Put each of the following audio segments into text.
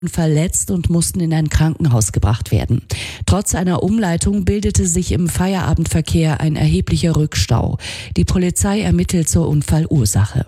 verletzt und mussten in ein Krankenhaus gebracht werden. Trotz einer Umleitung bildete sich im Feierabendverkehr ein erheblicher Rückstau. Die Polizei ermittelt zur Unfallursache.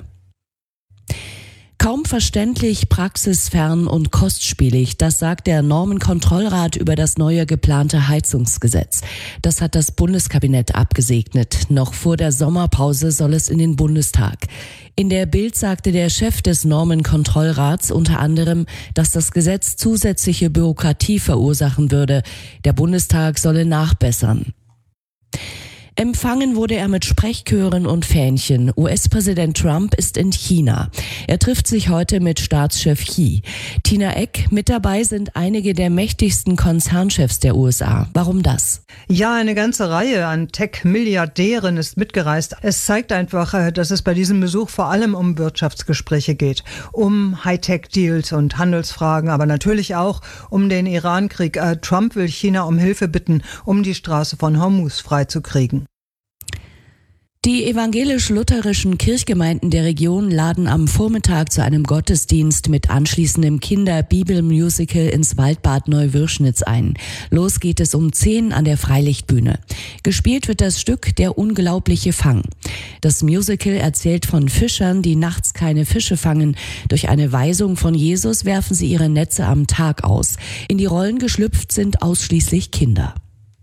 Kaum verständlich, praxisfern und kostspielig, das sagt der Normenkontrollrat über das neue geplante Heizungsgesetz. Das hat das Bundeskabinett abgesegnet. Noch vor der Sommerpause soll es in den Bundestag. In der Bild sagte der Chef des Normenkontrollrats unter anderem, dass das Gesetz zusätzliche Bürokratie verursachen würde. Der Bundestag solle nachbessern. Empfangen wurde er mit Sprechchören und Fähnchen. US-Präsident Trump ist in China. Er trifft sich heute mit Staatschef Xi. Tina Eck, mit dabei sind einige der mächtigsten Konzernchefs der USA. Warum das? Ja, eine ganze Reihe an Tech-Milliardären ist mitgereist. Es zeigt einfach, dass es bei diesem Besuch vor allem um Wirtschaftsgespräche geht. Um Hightech-Deals und Handelsfragen, aber natürlich auch um den Iran-Krieg. Trump will China um Hilfe bitten, um die Straße von Hormuz freizukriegen. Die evangelisch-lutherischen Kirchgemeinden der Region laden am Vormittag zu einem Gottesdienst mit anschließendem Kinder-Bibel-Musical ins Waldbad Neuwirschnitz ein. Los geht es um 10 an der Freilichtbühne. Gespielt wird das Stück Der unglaubliche Fang. Das Musical erzählt von Fischern, die nachts keine Fische fangen. Durch eine Weisung von Jesus werfen sie ihre Netze am Tag aus. In die Rollen geschlüpft sind ausschließlich Kinder.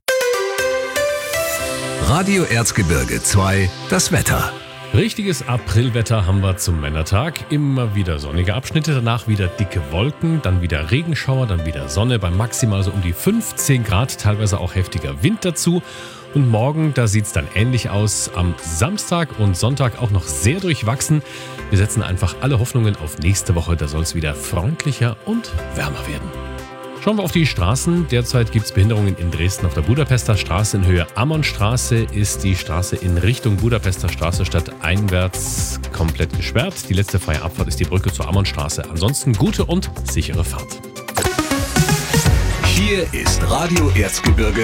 Radio Erzgebirge 2, das Wetter. Richtiges Aprilwetter haben wir zum Männertag. Immer wieder sonnige Abschnitte, danach wieder dicke Wolken, dann wieder Regenschauer, dann wieder Sonne bei maximal so um die 15 Grad, teilweise auch heftiger Wind dazu. Und morgen, da sieht es dann ähnlich aus. Am Samstag und Sonntag auch noch sehr durchwachsen. Wir setzen einfach alle Hoffnungen auf nächste Woche, da soll es wieder freundlicher und wärmer werden. Schauen wir auf die Straßen. Derzeit gibt es Behinderungen in Dresden auf der Budapester Straße. In Höhe Ammonstraße ist die Straße in Richtung Budapester Straße stadteinwärts komplett gesperrt. Die letzte freie Abfahrt ist die Brücke zur Ammonstraße. Ansonsten gute und sichere Fahrt. Hier ist Radio Erzgebirge